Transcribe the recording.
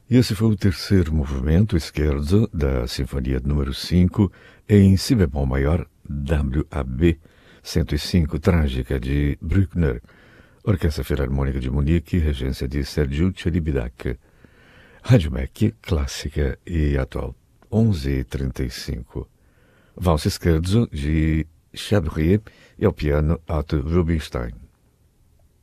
E esse foi o terceiro movimento esquerdo da Sinfonia número 5 em Si bemol maior, WAB 105, Trágica, de Bruckner, Orquestra Filarmônica de Munique, regência de Sergiu Celibidache. Rádio MEC, clássica e atual, 11h35. Valsa esquerdo, de Chabrier, e ao piano Arthur Rubinstein.